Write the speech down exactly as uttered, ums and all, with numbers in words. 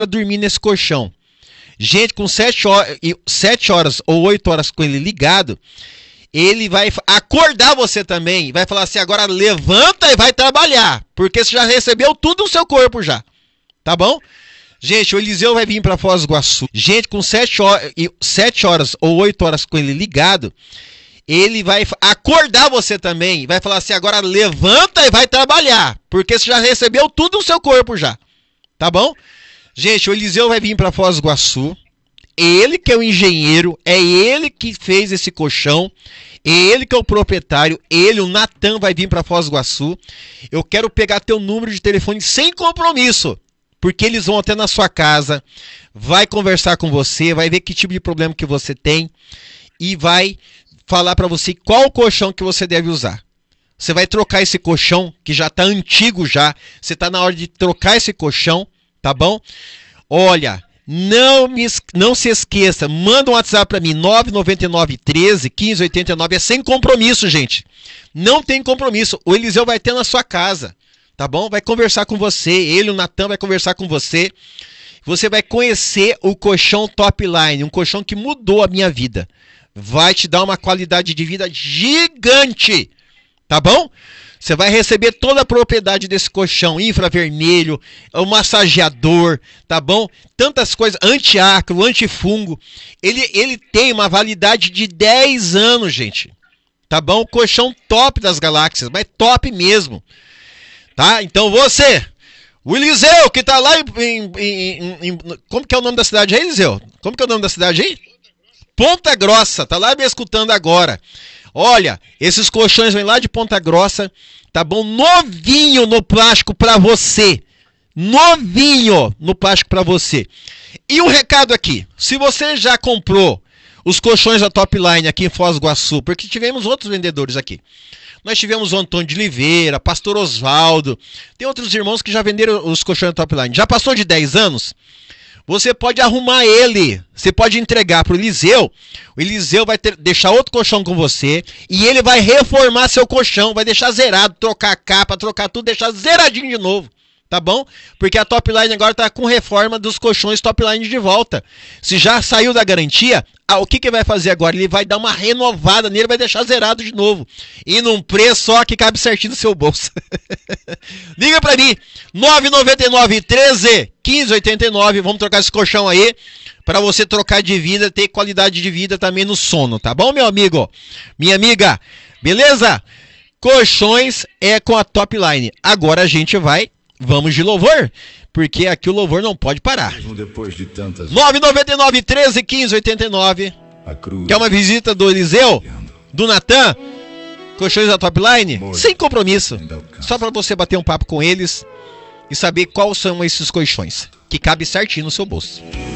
dormir nesse colchão. Gente, com sete horas, sete horas ou oito horas com ele ligado, ele vai acordar você também, vai falar assim, agora levanta e vai trabalhar, porque você já recebeu tudo no seu corpo já, tá bom? Gente, o Eliseu vai vir para Foz do Iguaçu. Gente, com sete horas, sete horas ou oito horas com ele ligado, ele vai acordar você também, vai falar assim, agora levanta e vai trabalhar, porque você já recebeu tudo no seu corpo já, tá bom? Gente, o Eliseu vai vir para Foz do Iguaçu, ele que é o engenheiro, é ele que fez esse colchão, ele que é o proprietário, ele, o Natan, vai vir para Foz do Iguaçu. Eu quero pegar teu número de telefone sem compromisso, porque eles vão até na sua casa, vai conversar com você, vai ver que tipo de problema que você tem e vai falar para você qual colchão que você deve usar. Você vai trocar esse colchão, que já está antigo já, você está na hora de trocar esse colchão, tá bom? Olha, não, me, não se esqueça, manda um WhatsApp para mim, nove nove nove, treze, quinze, oitenta e nove, é sem compromisso, gente. Não tem compromisso, o Eliseu vai ter na sua casa, tá bom? Vai conversar com você, ele, o Natan, vai conversar com você. Você vai conhecer o colchão Top Line, um colchão que mudou a minha vida. Vai te dar uma qualidade de vida gigante, tá bom? Você vai receber toda a propriedade desse colchão, infravermelho, o massageador, tá bom? Tantas coisas, antiácaro, antifungo. Ele, ele tem uma validade de dez anos, gente. Tá bom? Colchão top das galáxias, mas top mesmo. Tá? Então você, o Eliseu, que tá lá em, em, em, em... Como que é o nome da cidade aí, Eliseu? Como que é o nome da cidade aí? Ponta Grossa, tá lá me escutando agora. Olha, esses colchões vêm lá de Ponta Grossa, tá bom? Novinho no plástico pra você. Novinho no plástico pra você. E um recado aqui, se você já comprou os colchões da Top Line aqui em Foz do Iguaçu, porque tivemos outros vendedores aqui. Nós tivemos o Antônio de Oliveira, Pastor Osvaldo, tem outros irmãos que já venderam os colchões da Top Line. Já passou de dez anos? Você pode arrumar ele, você pode entregar para o Eliseu, o Eliseu vai ter, deixar outro colchão com você, e ele vai reformar seu colchão, vai deixar zerado, trocar a capa, trocar tudo, deixar zeradinho de novo, tá bom? Porque a Top Line agora está com reforma dos colchões Top Line de volta. Se já saiu da garantia, ah, o que que vai fazer agora? Ele vai dar uma renovada nele, vai deixar zerado de novo, e num preço só que cabe certinho no seu bolso. Liga para mim, nove nove nove, treze, quinze, oitenta e nove, vamos trocar esse colchão aí, para você trocar de vida, ter qualidade de vida também no sono, tá bom, meu amigo? Minha amiga, beleza? Colchões é com a Top Line. Agora a gente vai, vamos de louvor, porque aqui o louvor não pode parar. Depois de tantas... nove nove nove, treze, quinze, oitenta e nove. Quer uma visita do Eliseu? Do Natan? Colchões da Top Line? Sem compromisso. Só para você bater um papo com eles e saber quais são esses colchões, que cabe certinho no seu bolso.